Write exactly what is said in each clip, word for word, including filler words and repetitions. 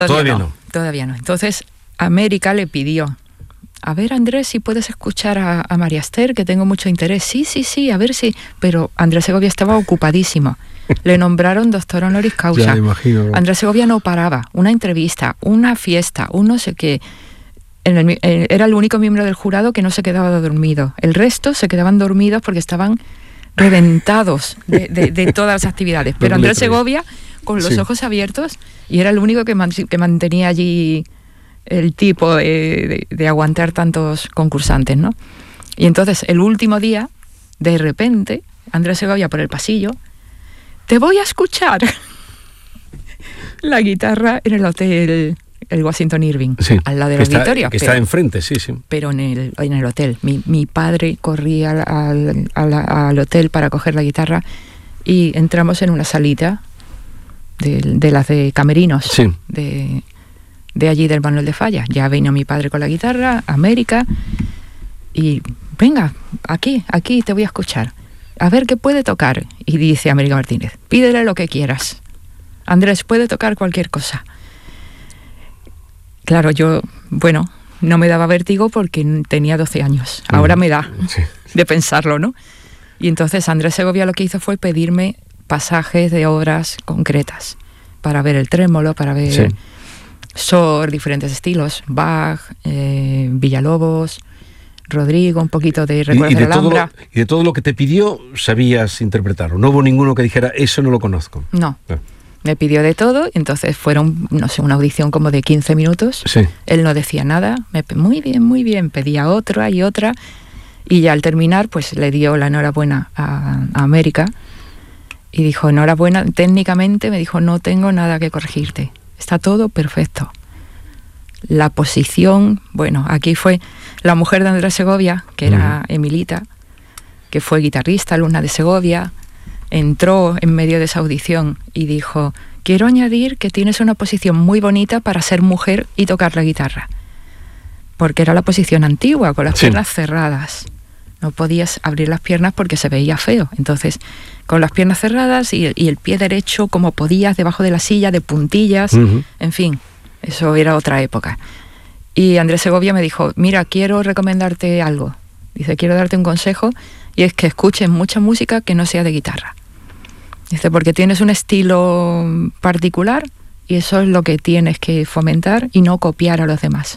Todavía, todavía no, no. Todavía no. Entonces, América le pidió, a ver, Andrés, si puedes escuchar a, a María Esther, que tengo mucho interés. Sí, sí, sí, a ver si... Pero Andrés Segovia estaba ocupadísimo. Le nombraron doctor honoris causa. Ya, imagino. Andrés Segovia no paraba. Una entrevista, una fiesta, un no sé qué. En el, era el único miembro del jurado que no se quedaba dormido. El resto se quedaban dormidos porque estaban reventados de, de, de todas las actividades. Pero Andrés Segovia, con los sí. ojos abiertos, y era el único que, man, que mantenía allí el tipo de, de, de aguantar tantos concursantes, ¿no? Y entonces, el último día, de repente, Andrés Segovia por el pasillo, te voy a escuchar la guitarra en el hotel... el Washington Irving, sí, al lado del que está, auditorio. Que pero, está enfrente, sí, sí. Pero en el, en el hotel. Mi, mi padre corría al, al, al, al hotel para coger la guitarra y entramos en una salita de, de las de camerinos, sí. de, de allí del Manuel de Falla. Ya vino mi padre con la guitarra, América, y venga, aquí, aquí te voy a escuchar. A ver qué puede tocar. Y dice América Martínez, pídele lo que quieras. Andrés, puede tocar cualquier cosa. Claro, yo, bueno, no me daba vértigo porque tenía doce años. Ahora me da sí. de pensarlo, ¿no? Y entonces Andrés Segovia lo que hizo fue pedirme pasajes de obras concretas para ver el trémolo, para ver sí. Sor, diferentes estilos, Bach, eh, Villalobos, Rodrigo, un poquito de Recuerdos de la Alhambra. Y de todo lo que te pidió, sabías interpretarlo. No hubo ninguno que dijera, eso no lo conozco. No. no. Me pidió de todo, entonces fueron, no sé, una audición como de quince minutos. Sí. Él no decía nada, me, muy bien, muy bien, pedía otra y otra, y ya al terminar, pues le dio la enhorabuena a, a América, y dijo, enhorabuena, técnicamente me dijo, no tengo nada que corregirte, está todo perfecto. La posición, bueno, aquí fue la mujer de Andrés Segovia, que era uh-huh. Emilita, que fue guitarrista, alumna de Segovia, entró en medio de esa audición y dijo, quiero añadir que tienes una posición muy bonita para ser mujer y tocar la guitarra. Porque era la posición antigua, con las sí. piernas cerradas. No podías abrir las piernas porque se veía feo. Entonces, con las piernas cerradas y, y el pie derecho como podías, debajo de la silla, de puntillas, uh-huh. en fin, eso era otra época. Y Andrés Segovia me dijo, mira, quiero recomendarte algo. Dice, quiero darte un consejo, y es que escuches mucha música que no sea de guitarra. Dice, porque tienes un estilo particular y eso es lo que tienes que fomentar y no copiar a los demás.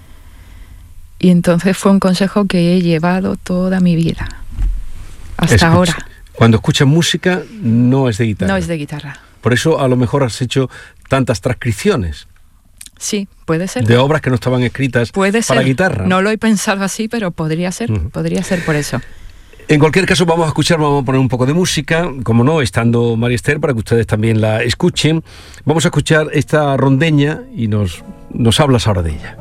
Y entonces fue un consejo que he llevado toda mi vida, hasta Escucha, ahora. Cuando escuchas música, no es de guitarra. No es de guitarra. Por eso a lo mejor has hecho tantas transcripciones. Sí, puede ser. De obras que no estaban escritas puede para ser. guitarra. No lo he pensado así, pero podría ser, uh-huh. podría ser por eso. En cualquier caso, vamos a escuchar, vamos a poner un poco de música, como no, estando María Esther, para que ustedes también la escuchen. Vamos a escuchar esta rondeña y nos, nos hablas ahora de ella.